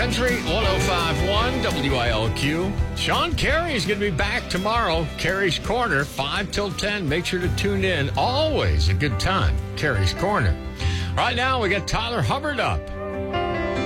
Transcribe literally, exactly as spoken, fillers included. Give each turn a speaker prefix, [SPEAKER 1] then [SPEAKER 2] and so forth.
[SPEAKER 1] Country one oh five point one W I L Q. Sean Carey is going to be back tomorrow. Carey's Corner, five till ten. Make sure to tune in. Always a good time. Carey's Corner. Right now, we got Tyler Hubbard up.